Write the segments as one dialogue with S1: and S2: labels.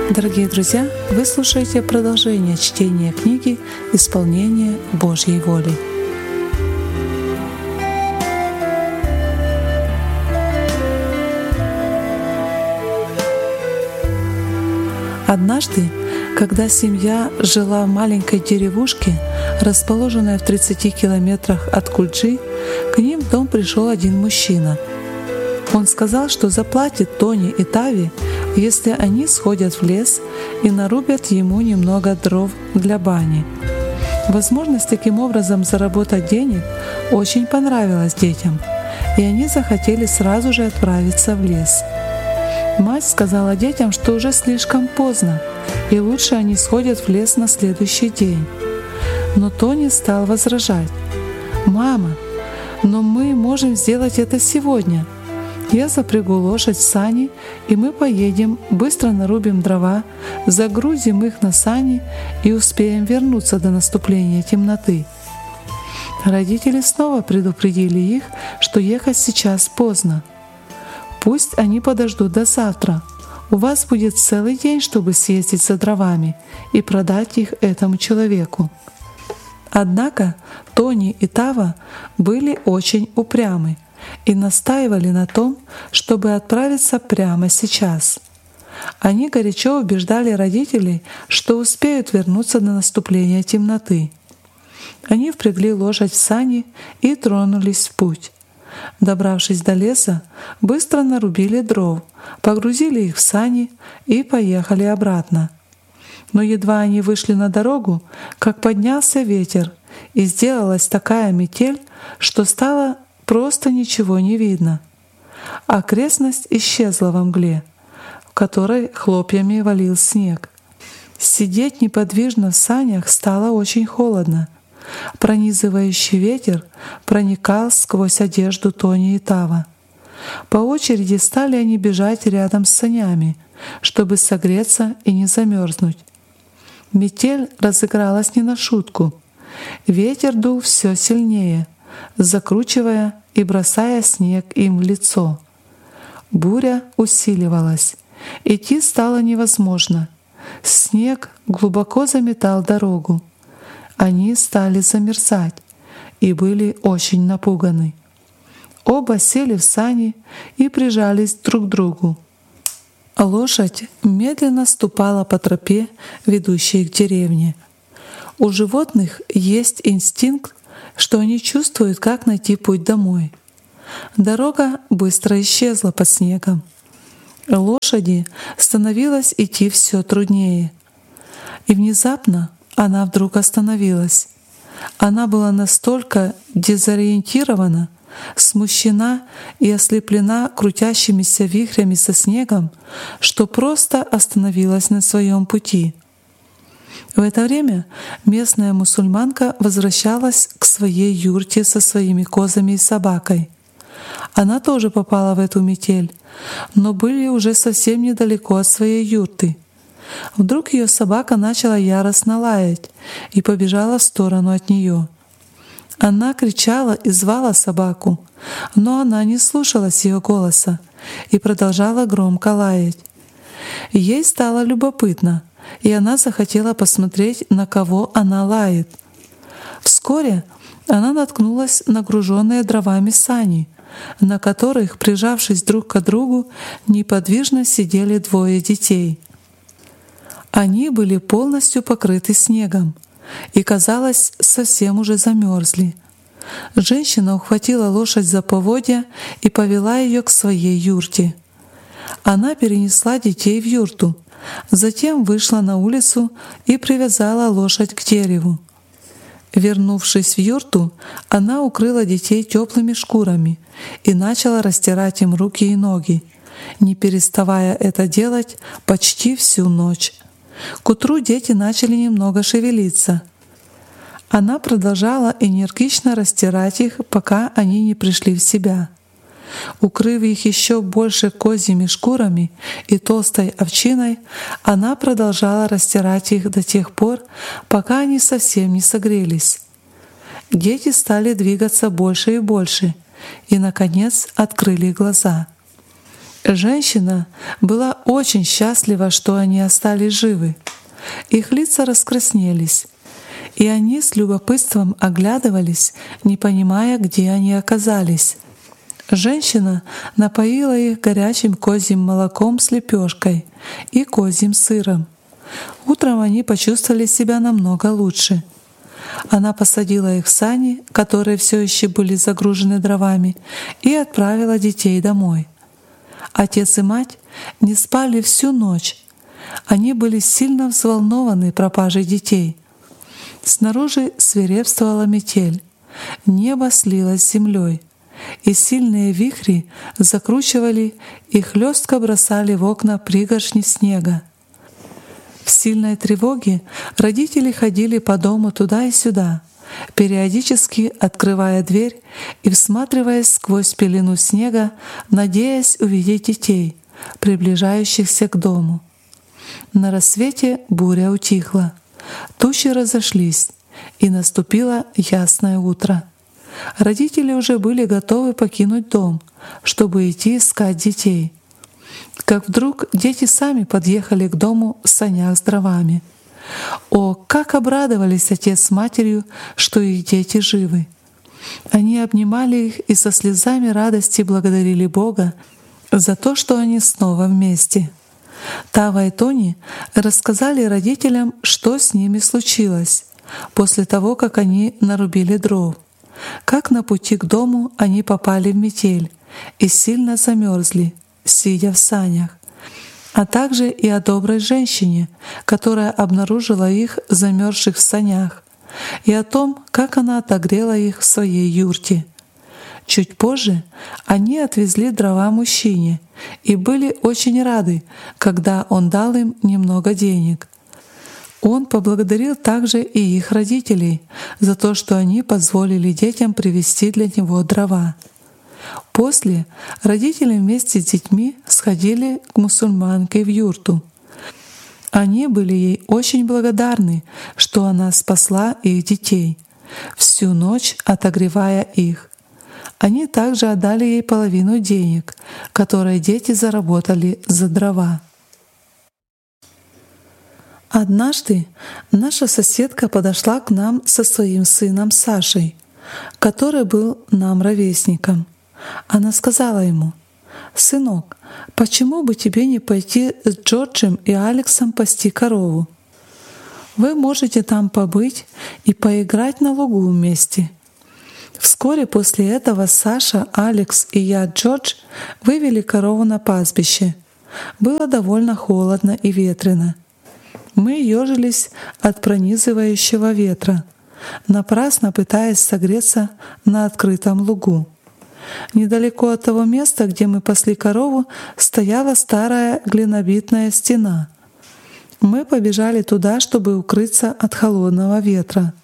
S1: Дорогие друзья, вы слушаете продолжение чтения книги «Исполнение Божьей воли». Однажды, когда семья жила в маленькой деревушке, расположенной в 30 километрах от Кульджи, к ним в дом пришел один мужчина. Он сказал, что заплатит Тони и Тави, если они сходят в лес и нарубят ему немного дров для бани. Возможность таким образом заработать денег очень понравилась детям, и они захотели сразу же отправиться в лес. Мать сказала детям, что уже слишком поздно, и лучше они сходят в лес на следующий день. Но Тони стал возражать: «Мама, но мы можем сделать это сегодня. Я запрягу лошадь в сани, и мы поедем, быстро нарубим дрова, загрузим их на сани и успеем вернуться до наступления темноты». Родители снова предупредили их, что ехать сейчас поздно. «Пусть они подождут до завтра. У вас будет целый день, чтобы съездить за дровами и продать их этому человеку». Однако Тони и Тава были очень упрямы и настаивали на том, чтобы отправиться прямо сейчас. Они горячо убеждали родителей, что успеют вернуться до наступления темноты. Они впрягли лошадь в сани и тронулись в путь. Добравшись до леса, быстро нарубили дров, погрузили их в сани и поехали обратно. Но едва они вышли на дорогу, как поднялся ветер, и сделалась такая метель, что стало просто ничего не видно. Окрестность исчезла во мгле, в которой хлопьями валил снег. Сидеть неподвижно в санях стало очень холодно. Пронизывающий ветер проникал сквозь одежду Тони и Тава. По очереди стали они бежать рядом с санями, чтобы согреться и не замерзнуть. Метель разыгралась не на шутку. Ветер дул все сильнее, закручивая и бросая снег им в лицо. Буря усиливалась. Идти стало невозможно. Снег глубоко заметал дорогу. Они стали замерзать и были очень напуганы. Оба сели в сани и прижались друг к другу. Лошадь медленно ступала по тропе, ведущей к деревне. У животных есть инстинкт, что они чувствуют, как найти путь домой. Дорога быстро исчезла под снегом. Лошади становилось идти все труднее. И внезапно она вдруг остановилась. Она была настолько дезориентирована, смущена и ослеплена крутящимися вихрями со снегом, что просто остановилась на своем пути. В это время местная мусульманка возвращалась к своей юрте со своими козами и собакой. Она тоже попала в эту метель, но были уже совсем недалеко от своей юрты. Вдруг ее собака начала яростно лаять и побежала в сторону от нее. Она кричала и звала собаку, но она не слушалась ее голоса и продолжала громко лаять. Ей стало любопытно, и она захотела посмотреть, на кого она лает. Вскоре она наткнулась на груженные дровами сани, на которых, прижавшись друг к другу, неподвижно сидели двое детей. Они были полностью покрыты снегом и, казалось, совсем уже замерзли. Женщина ухватила лошадь за поводья и повела ее к своей юрте. Она перенесла детей в юрту, затем вышла на улицу и привязала лошадь к дереву. Вернувшись в юрту, она укрыла детей теплыми шкурами и начала растирать им руки и ноги, не переставая это делать почти всю ночь. К утру дети начали немного шевелиться. Она продолжала энергично растирать их, пока они не пришли в себя. Укрыв их еще больше козьими шкурами и толстой овчиной, она продолжала растирать их до тех пор, пока они совсем не согрелись. Дети стали двигаться больше и больше и, наконец, открыли глаза. Женщина была очень счастлива, что они остались живы. Их лица раскраснелись, и они с любопытством оглядывались, не понимая, где они оказались. Женщина напоила их горячим козьим молоком с лепешкой и козьим сыром. Утром они почувствовали себя намного лучше. Она посадила их в сани, которые все еще были загружены дровами, и отправила детей домой. Отец и мать не спали всю ночь. Они были сильно взволнованы пропажей детей. Снаружи свирепствовала метель, небо слилось с землей, и сильные вихри закручивали и хлестко бросали в окна пригоршни снега. В сильной тревоге родители ходили по дому туда и сюда, периодически открывая дверь и всматриваясь сквозь пелену снега, надеясь увидеть детей, приближающихся к дому. На рассвете буря утихла, тучи разошлись, и наступило ясное утро. Родители уже были готовы покинуть дом, чтобы идти искать детей. Как вдруг дети сами подъехали к дому в санях с дровами. О, как обрадовались отец с матерью, что их дети живы! Они обнимали их и со слезами радости благодарили Бога за то, что они снова вместе. Тава и Тони рассказали родителям, что с ними случилось после того, как они нарубили дров, как на пути к дому они попали в метель и сильно замерзли, сидя в санях, а также и о доброй женщине, которая обнаружила их замерзших в санях, и о том, как она отогрела их в своей юрте. Чуть позже они отвезли дрова мужчине и были очень рады, когда он дал им немного денег. Он поблагодарил также и их родителей за то, что они позволили детям привезти для него дрова. После родители вместе с детьми сходили к мусульманке в юрту. Они были ей очень благодарны, что она спасла их детей, всю ночь отогревая их. Они также отдали ей половину денег, которые дети заработали за дрова. Однажды наша соседка подошла к нам со своим сыном Сашей, который был нам ровесником. Она сказала ему: «Сынок, почему бы тебе не пойти с Джорджем и Алексом пасти корову? Вы можете там побыть и поиграть на лугу вместе». Вскоре после этого Саша, Алекс и я, Джордж, вывели корову на пастбище. Было довольно холодно и ветрено. Мы ежились от пронизывающего ветра, напрасно пытаясь согреться на открытом лугу. Недалеко от того места, где мы пасли корову, стояла старая глинобитная стена. Мы побежали туда, чтобы укрыться от холодного ветра.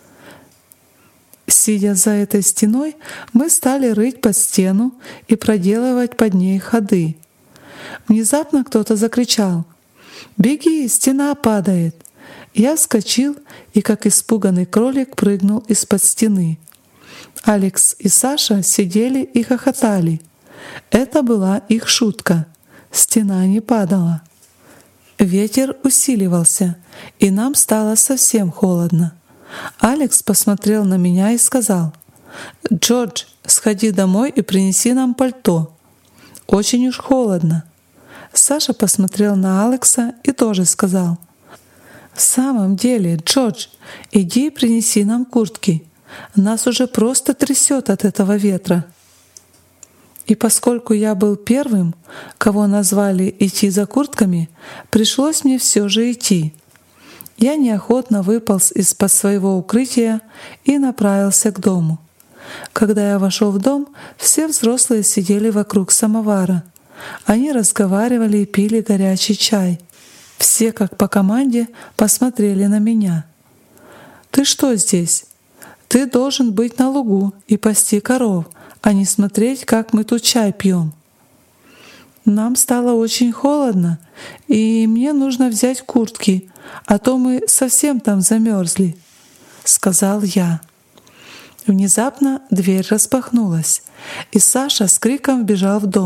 S1: Сидя за этой стеной, мы стали рыть под стену и проделывать под ней ходы. Внезапно кто-то закричал: «Беги, стена падает!» Я вскочил и, как испуганный кролик, прыгнул из-под стены. Алекс и Саша сидели и хохотали. Это была их шутка. Стена не падала. Ветер усиливался, и нам стало совсем холодно. Алекс посмотрел на меня и сказал: «Джордж, сходи домой и принеси нам пальто. Очень уж холодно». Саша посмотрел на Алекса и тоже сказал: «В самом деле, Джордж, иди и принеси нам куртки. Нас уже просто трясет от этого ветра». И поскольку я был первым, кого назвали идти за куртками, пришлось мне все же идти. Я неохотно выполз из-под своего укрытия и направился к дому. Когда я вошел в дом, все взрослые сидели вокруг самовара. Они разговаривали и пили горячий чай. Все, как по команде, посмотрели на меня. «Ты что здесь? Ты должен быть на лугу и пасти коров, а не смотреть, как мы тут чай пьем». «Нам стало очень холодно, и мне нужно взять куртки, а то мы совсем там замерзли», — сказал я. Внезапно дверь распахнулась, и Саша с криком вбежал в дом.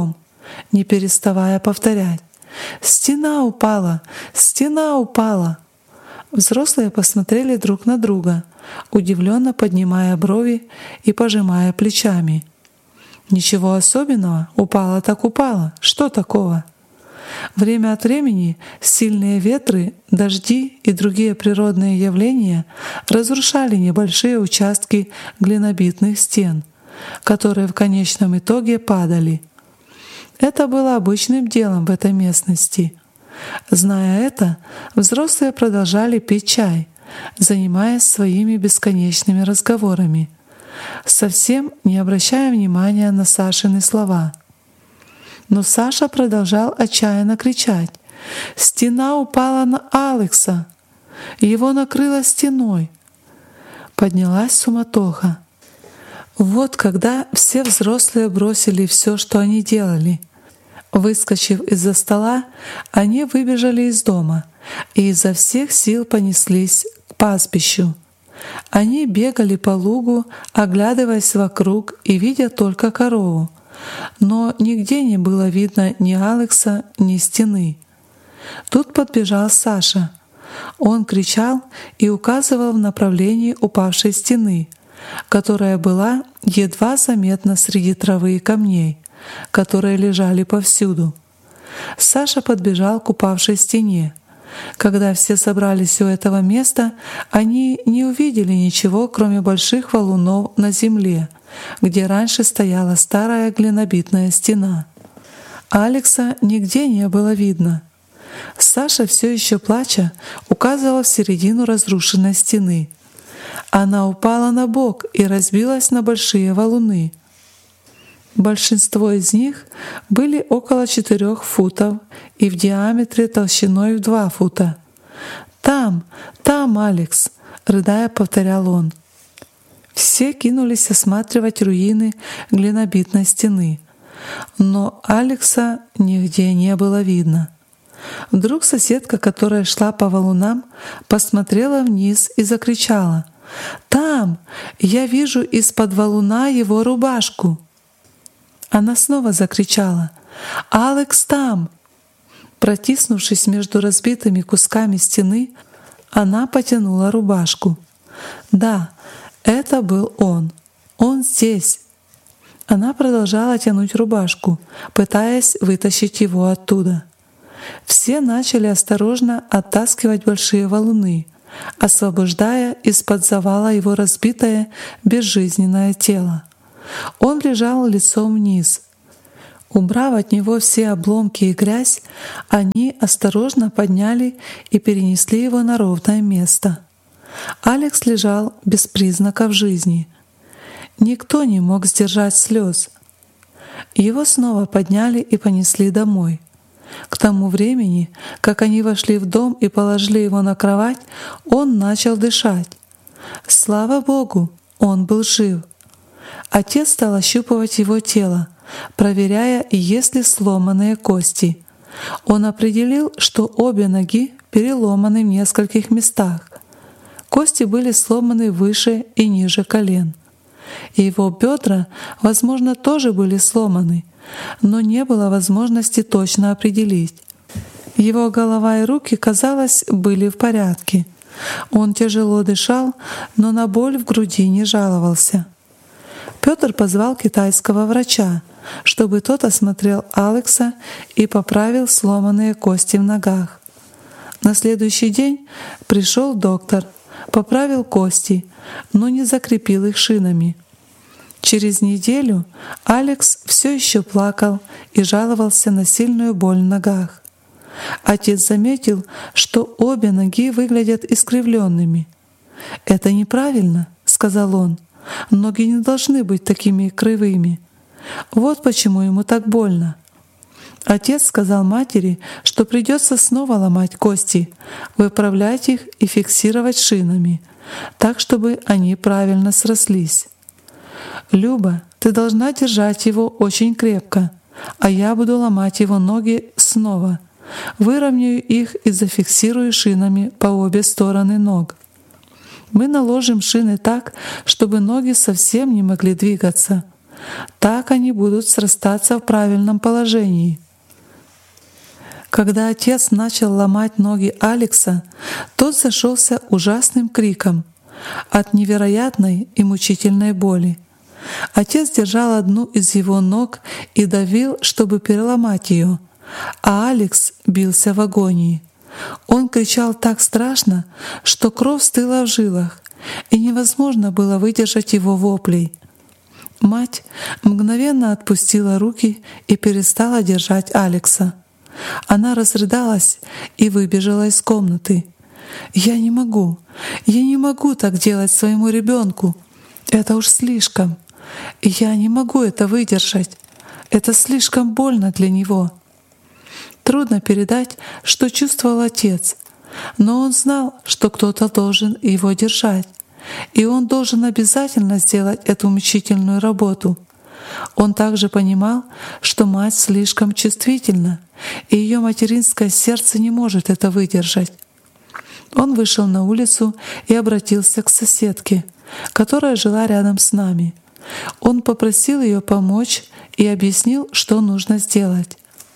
S1: не переставая повторять: «Стена упала! Стена упала!» Взрослые посмотрели друг на друга, удивленно поднимая брови и пожимая плечами. «Ничего особенного, упала так упала, что такого?» Время от времени сильные ветры, дожди и другие природные явления разрушали небольшие участки глинобитных стен, которые в конечном итоге падали. Это было обычным делом в этой местности. Зная это, взрослые продолжали пить чай, занимаясь своими бесконечными разговорами, совсем не обращая внимания на Сашины слова. Но Саша продолжал отчаянно кричать: «Стена упала на Алекса! Его накрыло стеной!» Поднялась суматоха. Вот когда все взрослые бросили все, что они делали. Выскочив из-за стола, они выбежали из дома и изо всех сил понеслись к пастбищу. Они бегали по лугу, оглядываясь вокруг и видя только корову. Но нигде не было видно ни Алекса, ни стены. Тут подбежал Саша. Он кричал и указывал в направлении упавшей стены, которая была едва заметна среди травы и камней, которые лежали повсюду. Саша подбежал к упавшей стене. Когда все собрались у этого места, они не увидели ничего, кроме больших валунов на земле, где раньше стояла старая глинобитная стена. Алекса нигде не было видно. Саша, все еще плача, указывал в середину разрушенной стены. Она упала на бок и разбилась на большие валуны. Большинство из них были около 4 футов и в диаметре толщиной в 2 фута. «Там, там, Алекс!» — рыдая, повторял он. Все кинулись осматривать руины глинобитной стены, но Алекса нигде не было видно. Вдруг соседка, которая шла по валунам, посмотрела вниз и закричала: «Там! Я вижу из-под валуна его рубашку!» Она снова закричала: «Алекс там!» Протиснувшись между разбитыми кусками стены, она потянула рубашку. Да, это был он. Он здесь. Она продолжала тянуть рубашку, пытаясь вытащить его оттуда. Все начали осторожно оттаскивать большие валуны, освобождая из-под завала его разбитое безжизненное тело. Он лежал лицом вниз. Убрав от него все обломки и грязь, они осторожно подняли и перенесли его на ровное место. Алекс лежал без признаков жизни. Никто не мог сдержать слез. Его снова подняли и понесли домой. К тому времени, как они вошли в дом и положили его на кровать, он начал дышать. Слава Богу, он был жив. Отец стал ощупывать его тело, проверяя, есть ли сломанные кости. Он определил, что обе ноги переломаны в нескольких местах. Кости были сломаны выше и ниже колен. Его бедра, возможно, тоже были сломаны, но не было возможности точно определить. Его голова и руки, казалось, были в порядке. Он тяжело дышал, но на боль в груди не жаловался. Петр позвал китайского врача, чтобы тот осмотрел Алекса и поправил сломанные кости в ногах. На следующий день пришел доктор, поправил кости, но не закрепил их шинами. Через неделю Алекс все еще плакал и жаловался на сильную боль в ногах. Отец заметил, что обе ноги выглядят искривленными. «Это неправильно», — сказал он. «Ноги не должны быть такими кривыми. Вот почему ему так больно». Отец сказал матери, что придется снова ломать кости, выправлять их и фиксировать шинами, так, чтобы они правильно срослись. «Люба, ты должна держать его очень крепко, а я буду ломать его ноги снова. Выровняю их и зафиксирую шинами по обе стороны ног. Мы наложим шины так, чтобы ноги совсем не могли двигаться. Так они будут срастаться в правильном положении. Когда отец начал ломать ноги Алекса, тот зашелся ужасным криком от невероятной и мучительной боли. Отец держал одну из его ног и давил, чтобы переломать ее, а Алекс бился в агонии. Он кричал так страшно, что кровь стыла в жилах, и невозможно было выдержать его воплей. Мать мгновенно отпустила руки и перестала держать Алекса. Она разрыдалась и выбежала из комнаты. Я не могу так делать своему ребенку. Это уж слишком. Я не могу это выдержать. Это слишком больно для него». Трудно передать, что чувствовал отец, но он знал, что кто-то должен его держать, и он должен обязательно сделать эту мучительную работу. Он также понимал, что мать слишком чувствительна, и ее материнское сердце не может это выдержать. Он вышел на улицу и обратился к соседке, которая жила рядом с нами. Он попросил ее помочь и объяснил, что нужно сделать.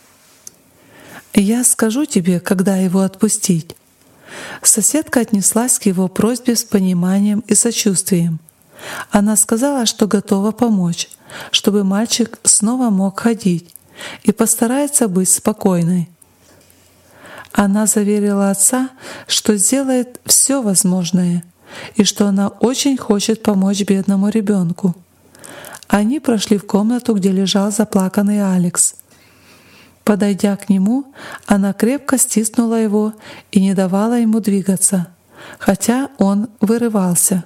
S1: «Я скажу тебе, когда его отпустить». Соседка отнеслась к его просьбе с пониманием и сочувствием. Она сказала, что готова помочь, чтобы мальчик снова мог ходить, и постарается быть спокойной. Она заверила отца, что сделает все возможное и что она очень хочет помочь бедному ребенку. Они прошли в комнату, где лежал заплаканный Алекс. Подойдя к нему, она крепко стиснула его и не давала ему двигаться, хотя он вырывался.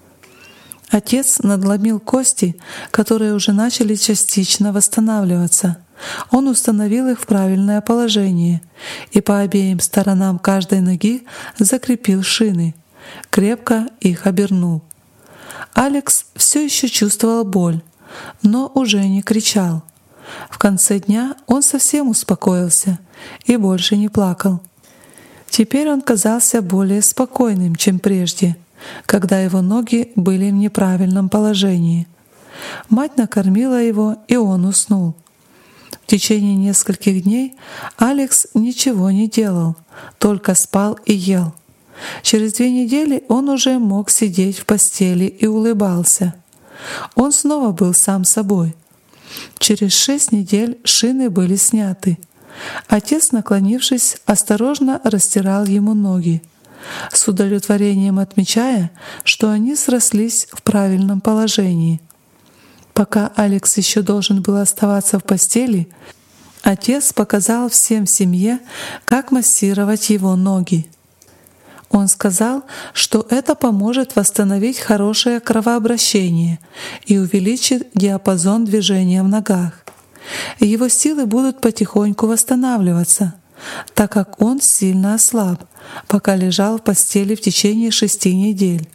S1: Отец надломил кости, которые уже начали частично восстанавливаться. Он установил их в правильное положение и по обеим сторонам каждой ноги закрепил шины, крепко их обернул. Алекс все еще чувствовал боль, но уже не кричал. В конце дня он совсем успокоился и больше не плакал. Теперь он казался более спокойным, чем прежде, когда его ноги были в неправильном положении. Мать накормила его, и он уснул. В течение нескольких дней Алекс ничего не делал, только спал и ел. Через 2 недели он уже мог сидеть в постели и улыбался. Он снова был сам собой. Через 6 недель шины были сняты. Отец, наклонившись, осторожно растирал ему ноги, с удовлетворением отмечая, что они срослись в правильном положении. Пока Алекс еще должен был оставаться в постели, отец показал всем в семье, как массировать его ноги. Он сказал, что это поможет восстановить хорошее кровообращение и увеличит диапазон движения в ногах. Его силы будут потихоньку восстанавливаться, так как он сильно ослаб, пока лежал в постели в течение 6 недель.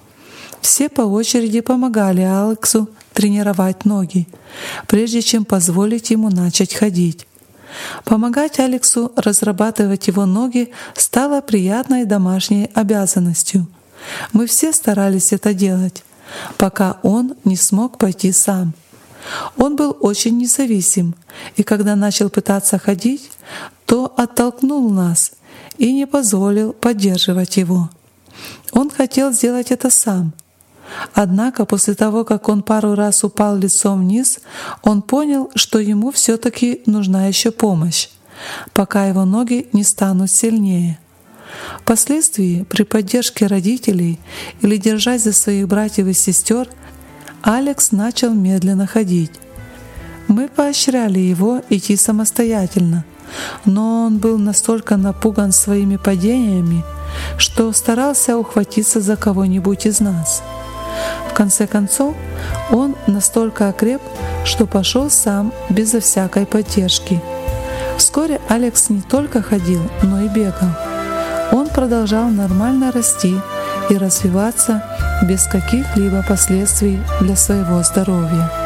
S1: Все по очереди помогали Алексу тренировать ноги, прежде чем позволить ему начать ходить. Помогать Алексу разрабатывать его ноги стало приятной домашней обязанностью. Мы все старались это делать, пока он не смог пойти сам. Он был очень независим, и когда начал пытаться ходить, то оттолкнул нас и не позволил поддерживать его. Он хотел сделать это сам. Однако после того, как он пару раз упал лицом вниз, он понял, что ему все-таки нужна еще помощь, пока его ноги не станут сильнее. Впоследствии, при поддержке родителей или держась за своих братьев и сестер, Алекс начал медленно ходить. Мы поощряли его идти самостоятельно, но он был настолько напуган своими падениями, что старался ухватиться за кого-нибудь из нас. В конце концов, он настолько окреп, что пошел сам безо всякой поддержки. Вскоре Алекс не только ходил, но и бегал. Он продолжал нормально расти и развиваться без каких-либо последствий для своего здоровья.